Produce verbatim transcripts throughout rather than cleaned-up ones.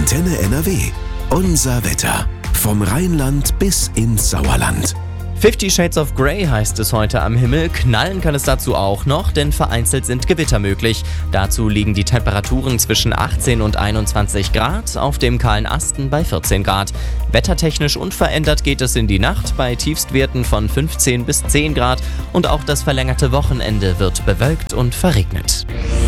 Antenne N R W. Unser Wetter. Vom Rheinland bis ins Sauerland. Fifty Shades of Grey heißt es heute am Himmel. Knallen kann es dazu auch noch, denn vereinzelt sind Gewitter möglich. Dazu liegen die Temperaturen zwischen achtzehn und einundzwanzig Grad, auf dem kahlen Asten bei vierzehn Grad. Wettertechnisch unverändert geht es in die Nacht bei Tiefstwerten von fünfzehn bis zehn Grad und auch das verlängerte Wochenende wird bewölkt und verregnet.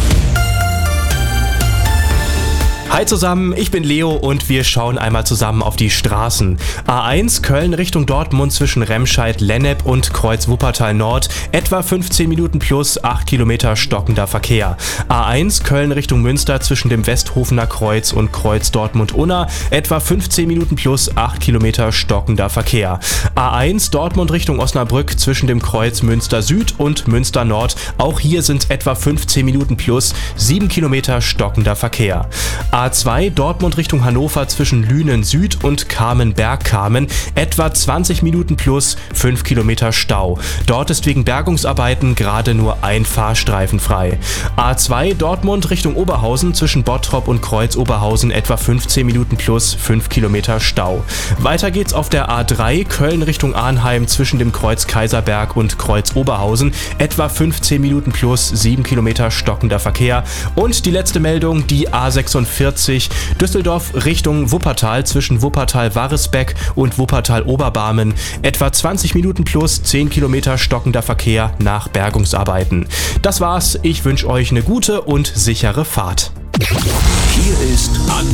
Hi zusammen, ich bin Leo und wir schauen einmal zusammen auf die Straßen. A eins Köln Richtung Dortmund zwischen Remscheid-Lennep und Kreuz Wuppertal Nord, etwa fünfzehn Minuten plus acht Kilometer stockender Verkehr. A eins Köln Richtung Münster zwischen dem Westhofener Kreuz und Kreuz Dortmund-Unna, etwa fünfzehn Minuten plus acht Kilometer stockender Verkehr. A eins Dortmund Richtung Osnabrück zwischen dem Kreuz Münster Süd und Münster Nord, auch hier sind etwa fünfzehn Minuten plus sieben Kilometer stockender Verkehr. A zwei Dortmund Richtung Hannover zwischen Lünen Süd und Kamen-Bergkamen, etwa zwanzig Minuten plus fünf Kilometer Stau. Dort ist wegen Bergungsarbeiten gerade nur ein Fahrstreifen frei. A zwei Dortmund Richtung Oberhausen zwischen Bottrop und Kreuz Oberhausen, etwa fünfzehn Minuten plus fünf Kilometer Stau. Weiter geht's auf der A drei Köln Richtung Arnheim zwischen dem Kreuz Kaiserberg und Kreuz Oberhausen, etwa fünfzehn Minuten plus sieben Kilometer stockender Verkehr. Und die letzte Meldung, die A sechsundvierzig Düsseldorf Richtung Wuppertal zwischen Wuppertal-Warresbeck und Wuppertal-Oberbarmen, etwa zwanzig Minuten plus zehn Kilometer stockender Verkehr nach Bergungsarbeiten. Das war's, ich wünsche euch eine gute und sichere Fahrt. Hier ist